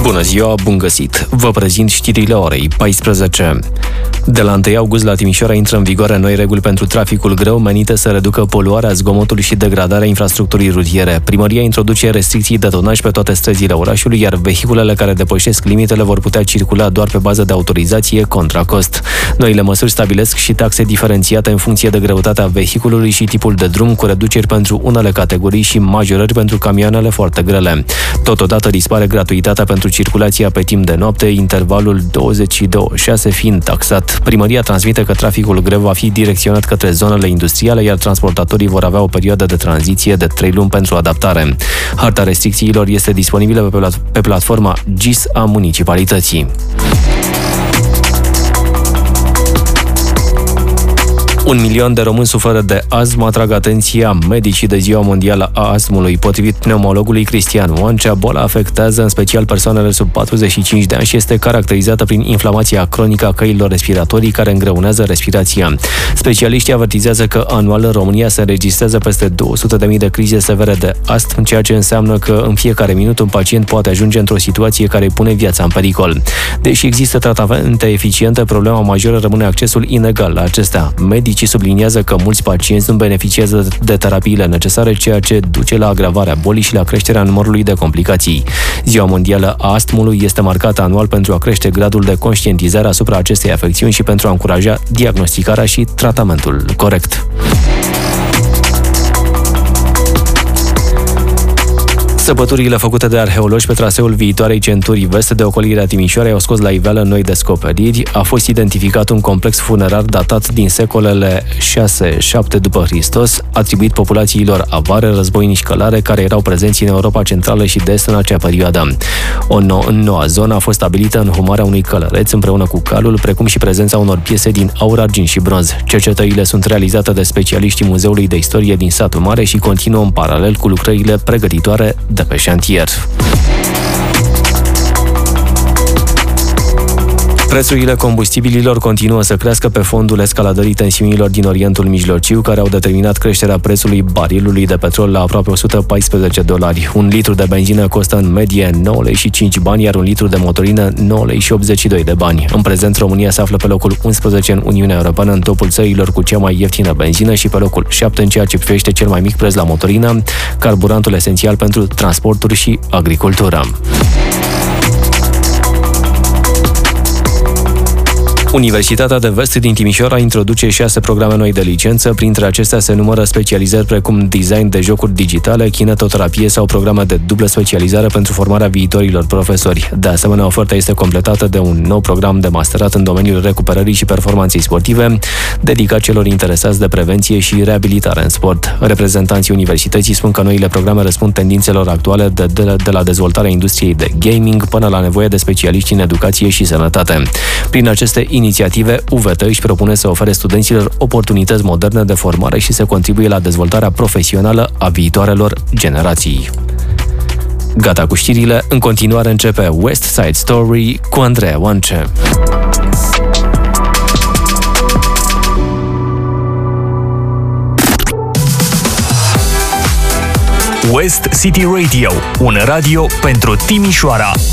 Bună ziua, bun găsit! Vă prezint știrile orei 14. De la 1 august la Timișoara intră în vigoare noi reguli pentru traficul greu menite să reducă poluarea, zgomotul și degradarea infrastructurii rutiere. Primăria introduce restricții de tonaj pe toate străzile orașului, iar vehiculele care depășesc limitele vor putea circula doar pe bază de autorizație contra cost. Noile măsuri stabilesc și taxe diferențiate în funcție de greutatea vehiculului și tipul de drum, cu reduceri pentru unele categorii și majorări pentru camioanele foarte grele. Totodată dispare gratuitatea pentru circulația pe timp de noapte, intervalul 22-6 fiind taxat. Primăria transmite că traficul greu va fi direcționat către zonele industriale, iar transportatorii vor avea o perioadă de tranziție de 3 luni pentru adaptare. Harta restricțiilor este disponibilă pe platforma GIS a municipalității. 1 milion de români suferă de astmă, atrag atenția medicii de Ziua Mondială a Astmului. Potrivit pneumologului Cristian Oancea, boala afectează în special persoanele sub 45 de ani și este caracterizată prin inflamația cronică a căilor respiratorii care îngreunează respirația. Specialiștii avertizează că anual în România se înregistrează peste 200.000 de crize severe de astm, ceea ce înseamnă că în fiecare minut un pacient poate ajunge într-o situație care îi pune viața în pericol. Deși există tratamente eficiente, problema majoră rămâne accesul inegal la acestea. Medicii subliniază că mulți pacienți nu beneficiază de terapiile necesare, ceea ce duce la agravarea bolii și la creșterea numărului de complicații. Ziua Mondială a Astmului este marcată anual pentru a crește gradul de conștientizare asupra acestei afecțiuni și pentru a încuraja diagnosticarea și tratamentul corect. Săpăturile făcute de arheologi pe traseul viitoarei centuri vest de ocolire a Timișoarei au scos la iveală noi descoperiri. A fost identificat un complex funerar datat din secolele 6-7 după Hristos, atribuit populațiilor avare, războinici călare, care erau prezenți în Europa Centrală și de Est în acea perioadă. În noua zonă a fost stabilită înhumarea unui călăreț împreună cu calul, precum și prezența unor piese din aur, argint și bronz. Cercetările sunt realizate de specialiștii Muzeului de Istorie din Satul Mare și continuă în paralel cu lucrările pregătitoare de pe șantier. Prețurile combustibililor continuă să crească pe fondul escaladării tensiunilor din Orientul Mijlociu, care au determinat creșterea prețului barilului de petrol la aproape $114. Un litru de benzină costă în medie 9 lei și 5 bani, iar un litru de motorină 9 lei și 82 de bani. În prezent, România se află pe locul 11 în Uniunea Europeană în topul țărilor cu cea mai ieftină benzină și pe locul 7 în ceea ce privește cel mai mic preț la motorină, carburantul esențial pentru transporturi și agricultură. Universitatea de Vest din Timișoara introduce 6 programe noi de licență. Printre acestea se numără specializări precum design de jocuri digitale, kinetoterapie sau programe de dublă specializare pentru formarea viitorilor profesori. De asemenea, oferta este completată de un nou program de masterat în domeniul recuperării și performanței sportive, dedicat celor interesați de prevenție și reabilitare în sport. Reprezentanții universității spun că noile programe răspund tendințelor actuale de la dezvoltarea industriei de gaming până la nevoie de specialiști în educație și sănătate. Prin aceste inițiative, UVT își propune să ofere studenților oportunități moderne de formare și să contribuie la dezvoltarea profesională a viitoarelor generații. Gata cu știrile, în continuare începe West Side Story cu Andreea Oance. West City Radio, un radio pentru Timișoara.